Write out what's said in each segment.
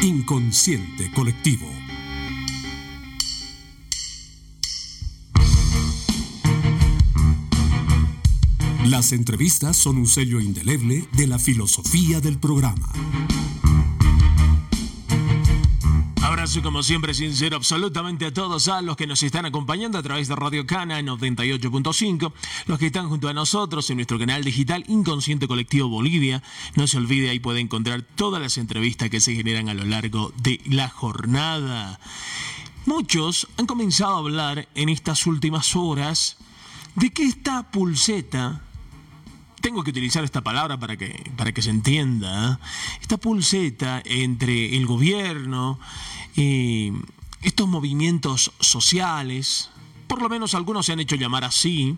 Inconsciente Colectivo. Las entrevistas son un sello indeleble de la filosofía del programa. Abrazo como siempre sincero absolutamente a todos a los que nos están acompañando a través de Radio Cana en 98.5, los que están junto a nosotros en nuestro canal digital Inconsciente Colectivo Bolivia. No se olvide, ahí puede encontrar todas las entrevistas que se generan a lo largo de la jornada. Muchos han comenzado a hablar en estas últimas horas de que esta pulseta, tengo que utilizar esta palabra para que se entienda, esta pulseta entre el gobierno y estos movimientos sociales, por lo menos algunos se han hecho llamar así,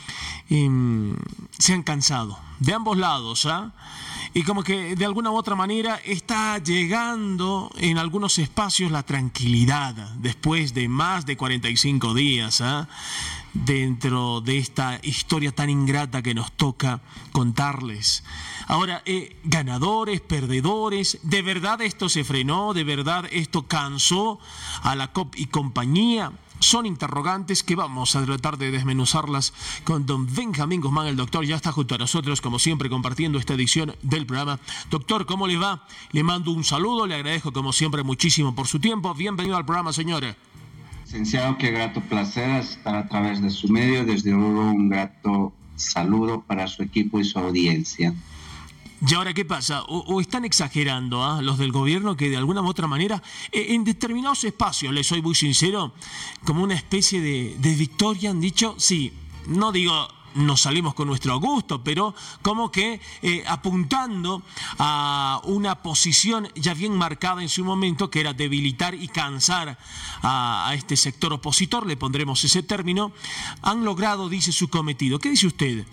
se han cansado de ambos lados, y como que de alguna u otra manera está llegando en algunos espacios la tranquilidad después de más de 45 días, dentro de esta historia tan ingrata que nos toca contarles. Ahora, ganadores, perdedores, ¿de verdad esto se frenó? ¿De verdad esto cansó a la COP y compañía? Son interrogantes que vamos a tratar de desmenuzarlas con don Benjamín Guzmán, el doctor. Ya está junto a nosotros, como siempre, compartiendo esta edición del programa. Doctor, ¿cómo le va? Le mando un saludo, le agradezco como siempre muchísimo por su tiempo. Bienvenido al programa, señora. Licenciado, qué grato placer estar a través de su medio. Desde luego, un grato saludo para su equipo y su audiencia. ¿Y ahora qué pasa? ¿O están exagerando los del gobierno que de alguna u otra manera, en determinados espacios, les soy muy sincero, como una especie de victoria han dicho, sí, no digo nos salimos con nuestro gusto, pero como que apuntando a una posición ya bien marcada en su momento, que era debilitar y cansar a este sector opositor, le pondremos ese término, han logrado, dice, su cometido. ¿Qué dice usted?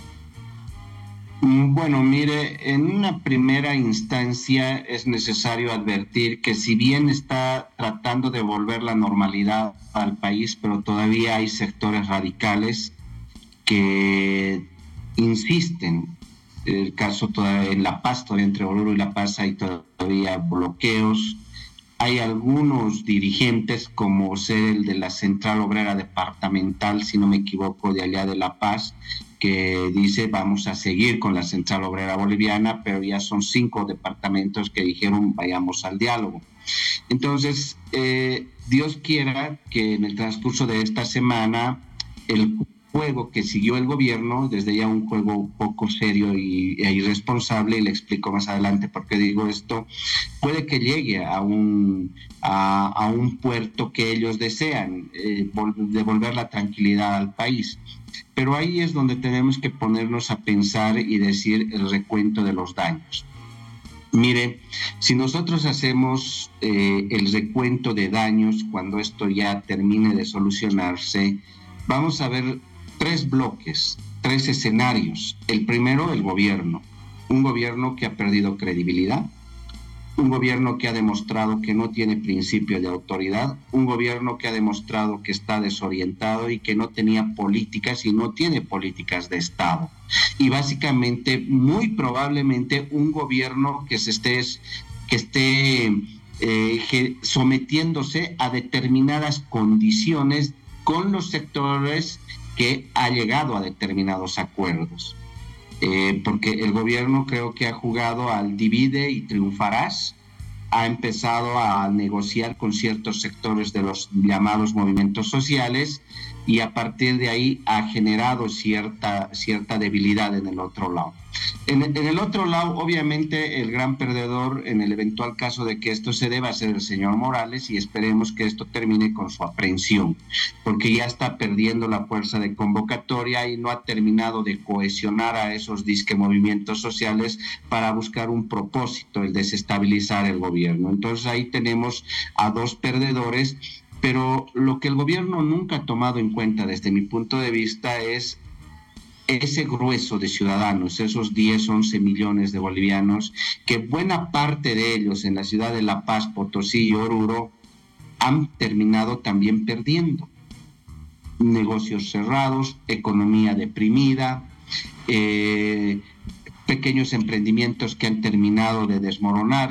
Bueno, mire, en una primera instancia es necesario advertir que si bien está tratando de volver la normalidad al país, pero todavía hay sectores radicales que insisten. El caso en La Paz, todavía entre Oruro y La Paz hay todavía bloqueos. Hay algunos dirigentes, como ser el de la Central Obrera Departamental, si no me equivoco, de allá de La Paz, que dice vamos a seguir con la Central Obrera Boliviana, pero ya son 5 departamentos que dijeron vayamos al diálogo. Entonces, Dios quiera que en el transcurso de esta semana el juego que siguió el gobierno, desde ya un juego poco serio e irresponsable, y le explico más adelante por qué digo esto, puede que llegue a un puerto que ellos desean, devolver la tranquilidad al país. Pero ahí es donde tenemos que ponernos a pensar y decir el recuento de los daños. Mire, si nosotros hacemos el recuento de daños cuando esto ya termine de solucionarse, vamos a ver 3 bloques, 3 escenarios. El primero, el gobierno. Un gobierno que ha perdido credibilidad, un gobierno que ha demostrado que no tiene principio de autoridad, un gobierno que ha demostrado que está desorientado y que no tenía políticas y no tiene políticas de Estado. Y básicamente, muy probablemente, un gobierno que esté sometiéndose a determinadas condiciones con los sectores que ha llegado a determinados acuerdos. Porque el gobierno creo que ha jugado al divide y triunfarás, ha empezado a negociar con ciertos sectores de los llamados movimientos sociales y a partir de ahí ha generado cierta debilidad en el otro lado. En el otro lado, obviamente, el gran perdedor en el eventual caso de que esto se dé va a ser el señor Morales, y esperemos que esto termine con su aprehensión, porque ya está perdiendo la fuerza de convocatoria y no ha terminado de cohesionar a esos disque movimientos sociales para buscar un propósito, el desestabilizar el gobierno. Entonces ahí tenemos a 2 perdedores, pero lo que el gobierno nunca ha tomado en cuenta desde mi punto de vista es ese grueso de ciudadanos, esos 10, 11 millones de bolivianos, que buena parte de ellos en la ciudad de La Paz, Potosí y Oruro han terminado también perdiendo. Negocios cerrados, economía deprimida, pequeños emprendimientos que han terminado de desmoronar.